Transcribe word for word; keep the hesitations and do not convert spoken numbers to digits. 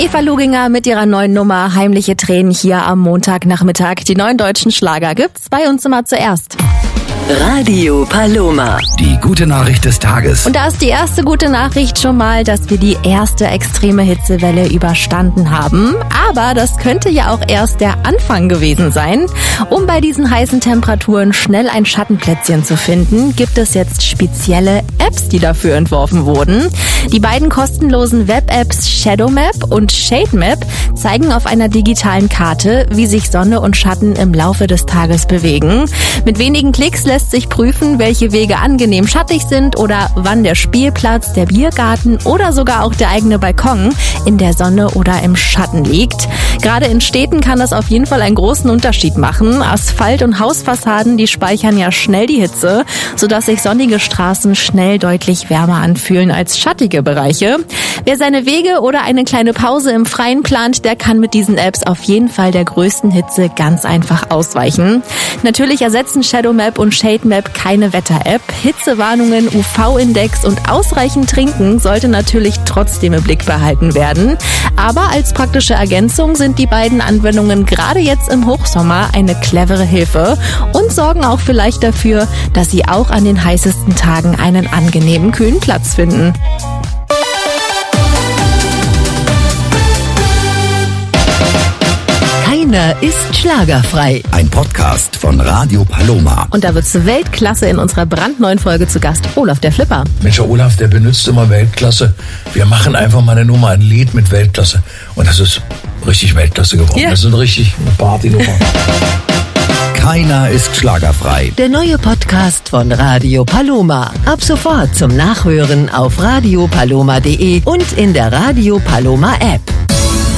Eva Luginger mit ihrer neuen Nummer Heimliche Tränen hier am Montagnachmittag. Die neuen deutschen Schlager gibt's bei uns immer zuerst. Radio Paloma. Die gute Nachricht des Tages. Und da ist die erste gute Nachricht schon mal, dass wir die erste extreme Hitzewelle überstanden haben. Aber das könnte ja auch erst der Anfang gewesen sein. Um bei diesen heißen Temperaturen schnell ein Schattenplätzchen zu finden, gibt es jetzt spezielle Apps, die dafür entworfen wurden. Die beiden kostenlosen Web-Apps Shadowmap und Shademap zeigen auf einer digitalen Karte, wie sich Sonne und Schatten im Laufe des Tages bewegen. Mit wenigen Klicks lässt sich prüfen, welche Wege angenehm schattig sind oder wann der Spielplatz, der Biergarten oder sogar auch der eigene Balkon in der Sonne oder im Schatten liegt. Gerade in Städten kann das auf jeden Fall einen großen Unterschied machen. Asphalt- und Hausfassaden, die speichern ja schnell die Hitze, sodass sich sonnige Straßen schnell deutlich wärmer anfühlen als schattige Bereiche. Wer seine Wege oder eine kleine Pause im Freien plant, der kann mit diesen Apps auf jeden Fall der größten Hitze ganz einfach ausweichen. Natürlich ersetzen Shadowmap und Shademap keine Wetter-App. Hitzewarnungen, U V-Index und ausreichend Trinken sollte natürlich trotzdem im Blick behalten werden. Aber als praktische Ergänzung sind die beiden Anwendungen gerade jetzt im Hochsommer eine clevere Hilfe und sorgen auch vielleicht dafür, dass Sie auch an den heißesten Tagen einen angenehmen kühlen Platz finden. Keiner ist schlagerfrei. Ein Podcast von Radio Paloma. Und da wird's Weltklasse in unserer brandneuen Folge zu Gast Olaf der Flipper. Mensch, der Olaf, der benutzt immer Weltklasse. Wir machen einfach mal eine Nummer, ein Lied mit Weltklasse. Und das ist richtig Weltklasse geworden. Ja. Das ist eine richtig Partynummer. Keiner ist schlagerfrei. Der neue Podcast von Radio Paloma. Ab sofort zum Nachhören auf radio paloma punkt de und in der Radio Paloma App.